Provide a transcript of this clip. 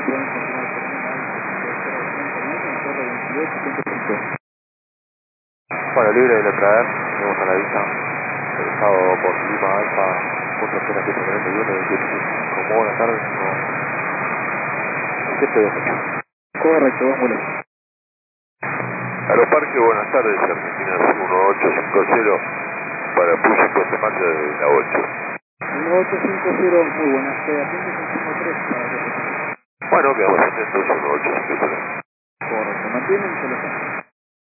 pueden continuar por un Bueno, libre de traer, tenemos a la vista, regresado por Lima Alfa, curso 0741, 27. Como buenas tardes, no. 728. Correcto, vámonos. Aeroparque, buenas tardes, Argentina 1850 para Puyo Puente Marte de la 8. 1850, muy buenas, atiende con 3 para repetir. Bueno, quedamos atentos, 1850. Correcto, mantienen el teléfono.